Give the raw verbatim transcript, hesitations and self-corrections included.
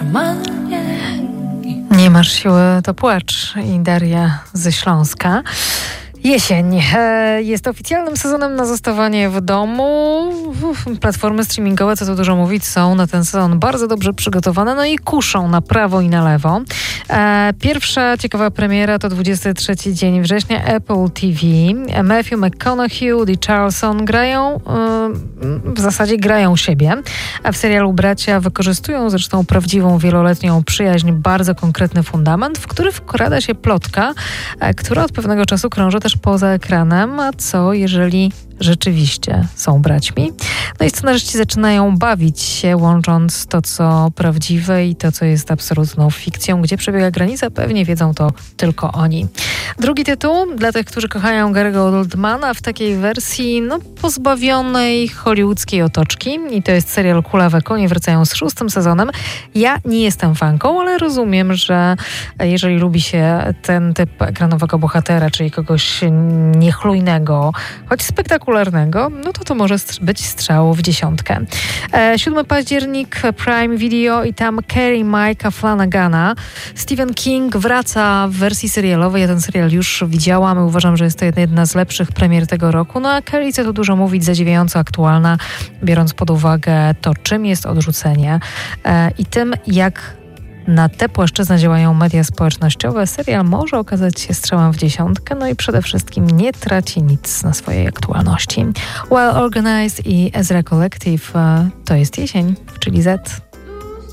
normalnie. Nie masz siły, to płacz. I Daria ze Śląska. Jesień jest oficjalnym sezonem na zostawanie w domu. Platformy streamingowe, co tu dużo mówić, są na ten sezon bardzo dobrze przygotowane, no i kuszą na prawo i na lewo. Pierwsza ciekawa premiera to dwudziesty trzeci dzień września, Apple T V. Matthew McConaughey, Woody Harrelson grają, w zasadzie grają siebie, a w serialu bracia wykorzystują zresztą prawdziwą, wieloletnią przyjaźń, bardzo konkretny fundament, w który wkrada się plotka, która od pewnego czasu krąży też poza ekranem, a co jeżeli rzeczywiście są braćmi? No i scenarzyści zaczynają bawić się, łącząc to, co prawdziwe i to, co jest absolutną fikcją. Gdzie przebiega granica, pewnie wiedzą to tylko oni. Drugi tytuł dla tych, którzy kochają Gary'ego Oldmana w takiej wersji no, pozbawionej hollywoodzkiej otoczki. I to jest serial Kulawe konie, wracają z szóstym sezonem. Ja nie jestem fanką, ale rozumiem, że jeżeli lubi się ten typ ekranowego bohatera, czyli kogoś niechlujnego, choć spektakularnego, no to to może być strzał w dziesiątkę. E, siódmy październik, Prime Video i tam Carrie Mike'a Flanagana. Stephen King wraca w wersji serialowej. Ja ten serial już widziałam i uważam, że jest to jedna z lepszych premier tego roku. No a Carrie, co tu dużo mówić, zadziwiająco aktualna, biorąc pod uwagę to, czym jest odrzucenie e, i tym, jak na tę płaszczyznę działają media społecznościowe. Serial może okazać się strzałem w dziesiątkę, no i przede wszystkim nie traci nic na swojej aktualności. Well Organized i Ezra Collective to jest jesień, czyli Z.